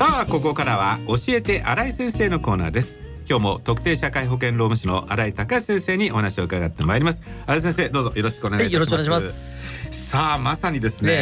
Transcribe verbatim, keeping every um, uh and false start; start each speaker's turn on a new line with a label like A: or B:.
A: さあここからは教えて新井先生のコーナーです。今日も特定社会保険労務士の新井隆先生にお話を伺ってまいります。新井先生どうぞよろしくお願いいたします。
B: はい、よろしくお願いします。
A: さあまさにですね、